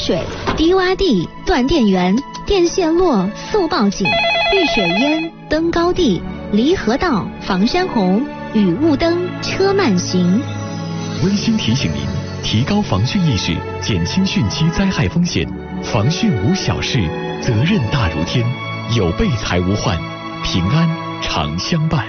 水、低洼地、断电源、电线落、速报警、遇水淹、登高地、离合道、防山洪、雨雾灯、车慢行。 温馨提醒您，提高防汛意识，减轻汛期灾害风险。防汛无小事，责任大如天。有备才无患，平安常相伴。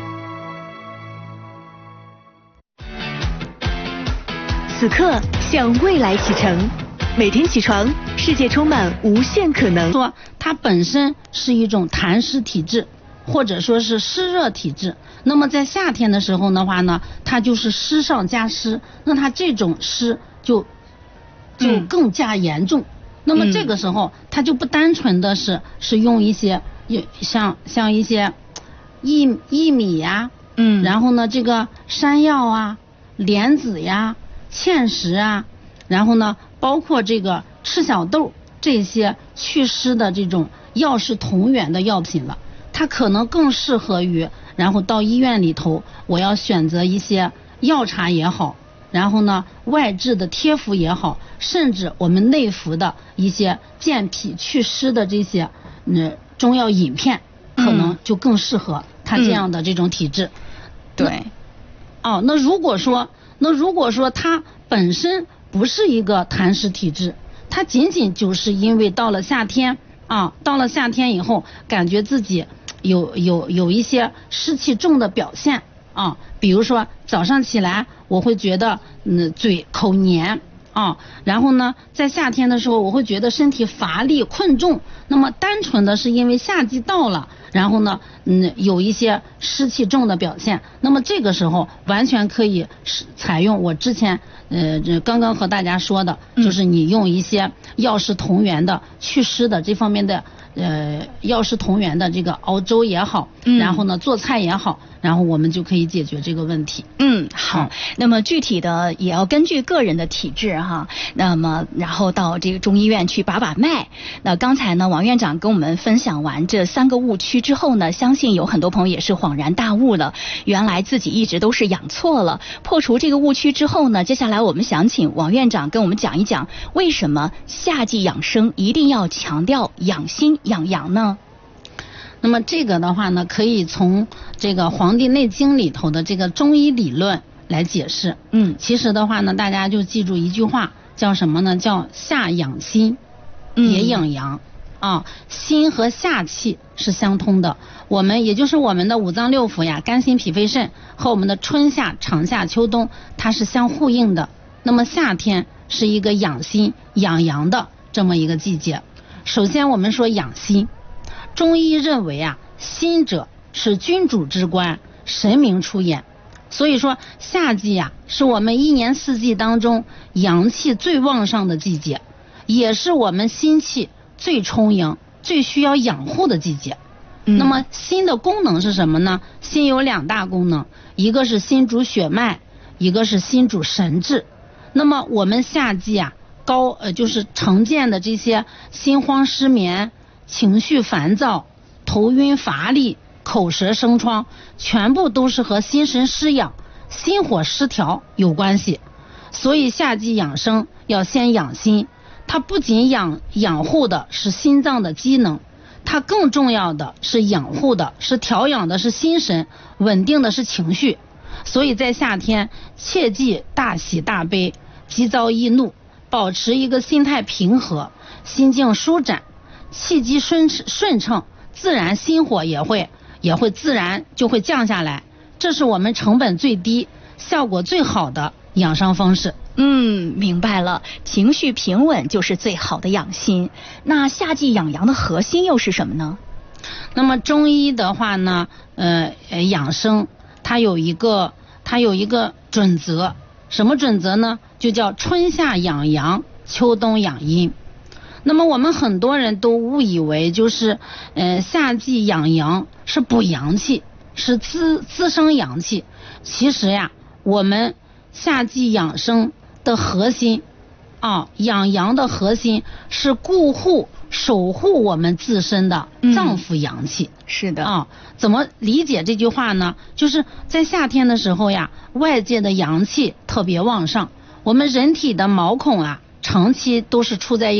此刻向未来启程，每天起床，世界充满无限可能。 说它本身是一种痰湿体质，或者说是湿热体质。那么在夏天的时候的话呢，它就是湿上加湿，那它这种湿就更加严重。那么这个时候，它就不单纯的是用一些像一些薏米呀，然后呢这个山药啊、莲子呀、芡实啊，然后呢包括这个赤小豆这些祛湿的这种药食同源的药品了。它可能更适合于，然后到医院里头，我要选择一些药茶也好，然后呢外治的贴服也好，甚至我们内服的一些健脾祛湿的这些中药饮片，可能就更适合他这样的这种体质。 对。 那如果说他本身不是一个痰湿体质，他仅仅就是因为到了夏天以后，感觉自己有一些湿气重的表现比如说早上起来我会觉得嘴口黏然后呢在夏天的时候我会觉得身体乏力困重，那么单纯的是因为夏季到了，然后呢有一些湿气重的表现，那么这个时候完全可以采用我之前刚刚和大家说的，就是你用一些药食同源的祛湿的这方面的药食同源的这个熬粥也好，然后呢做菜也好，然后我们就可以解决这个问题。 好，那么具体的也要根据个人的体质哈，那么然后到这个中医院去把脉。那刚才呢王院长跟我们分享完这3个误区之后呢，相信有很多朋友也是恍然大悟了，原来自己一直都是养错了。破除这个误区之后呢，接下来我们想请王院长跟我们讲一讲，为什么夏季养生一定要强调养心养阳呢？ 那么这个的话呢，可以从这个《黄帝内经》里头的这个中医理论来解释。其实的话呢，大家就记住一句话，叫什么呢？叫夏养心，也养阳心和夏气是相通的。我们也就是我们的五脏六腑呀，肝心脾肺肾和我们的春夏长夏秋冬它是相呼应的。那么夏天是一个养心养阳的这么一个季节。首先我们说养心，中医认为心者是君主之官，神明出演。所以说夏季是我们一年四季当中阳气最旺盛的季节，也是我们心气最充盈最需要养护的季节。那么心的功能是什么呢？心有2大功能，一个是心主血脉，一个是心主神志。那么我们夏季就是常见的这些心慌失眠、情绪烦躁、头晕乏力、口舌生疮，全部都是和心神失养、心火失调有关系。所以夏季养生要先养心，它不仅养护的是心脏的机能，它更重要的是养护的是调养的是心神，稳定的是情绪。所以在夏天切忌大喜大悲、急躁易怒，保持一个心态平和、心境舒展、气机顺畅，自然心火也会自然就会降下来。这是我们成本最低、效果最好的养伤方式。 明白了，情绪平稳就是最好的养心。那夏季养阳的核心又是什么呢？ 那么中医的话呢，养生它有一个准则，什么准则呢？就叫春夏养阳，秋冬养阴。那么我们很多人都误以为就是夏季养阳是补阳气，是滋生阳气。其实我们夏季养生的核心养阳的核心是固护守护我们自身的脏腑阳气。 是的怎么理解这句话呢？就是在夏天的时候外界的阳气特别旺盛，我们人体的毛孔长期都是处在